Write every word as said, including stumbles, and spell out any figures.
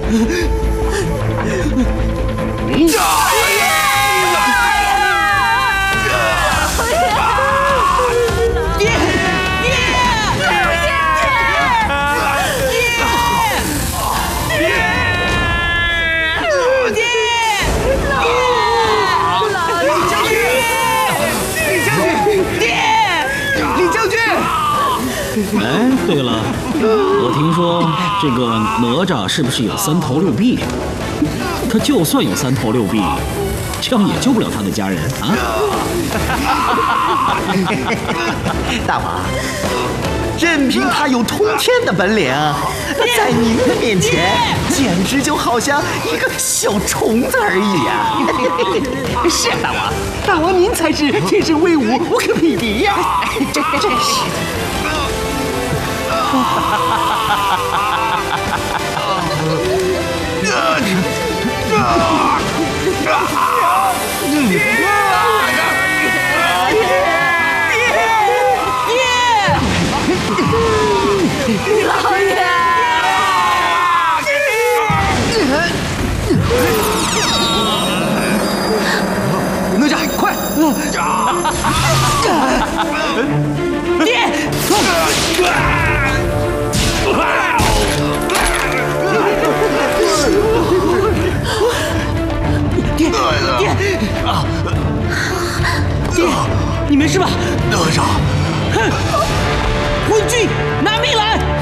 哎，对了，我听说这个哪吒是不是有三头六臂？他就算有三头六臂，这样也救不了他的家人啊！ 大王，任凭他有通天的本领，在您的面前，简直就好像一个小虫子而已呀！是大王，大王您才是天生威武，无可匹敌呀！真真是的。 老爷！ 哪吒，快！ 爹！爹！爹！爹！你没事吧？ 哪吒， 哼！昏君，拿命来！